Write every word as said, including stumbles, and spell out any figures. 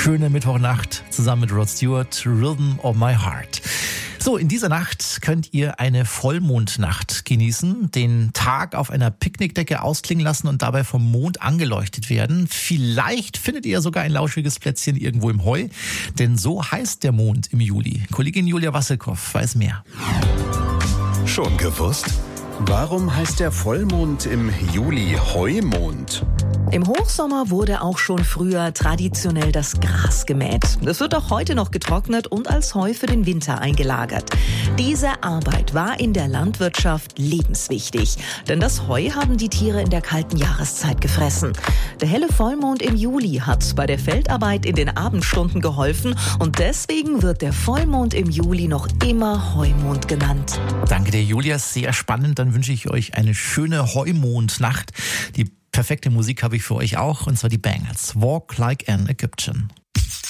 schöne Mittwochnacht zusammen mit Rod Stewart, Rhythm of My Heart. So, in dieser Nacht könnt ihr eine Vollmondnacht genießen, den Tag auf einer Picknickdecke ausklingen lassen und dabei vom Mond angeleuchtet werden. Vielleicht findet ihr sogar ein lauschiges Plätzchen irgendwo im Heu, denn so heißt der Mond im Juli. Kollegin Julia Wasselkow weiß mehr. Schon gewusst? Warum heißt der Vollmond im Juli Heumond? Im Hochsommer wurde auch schon früher traditionell das Gras gemäht. Es wird auch heute noch getrocknet und als Heu für den Winter eingelagert. Diese Arbeit war in der Landwirtschaft lebenswichtig, denn das Heu haben die Tiere in der kalten Jahreszeit gefressen. Der helle Vollmond im Juli hat bei der Feldarbeit in den Abendstunden geholfen und deswegen wird der Vollmond im Juli noch immer Heumond genannt. Danke dir, Julia, sehr spannend. Dann wünsche ich euch eine schöne Heumondnacht. Die perfekte Musik habe ich für euch auch, und zwar die Bangles. Walk Like an Egyptian.